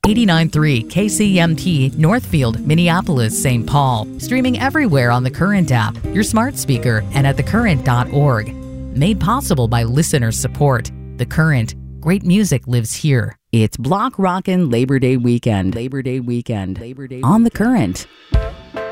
89.3 KCMT, Northfield, Minneapolis, St. Paul. Streaming everywhere on the Current app, your smart speaker, and at thecurrent.org. Made possible by listener support. The Current. Great music lives here. It's Block Rockin' Labor Day weekend. On the Current.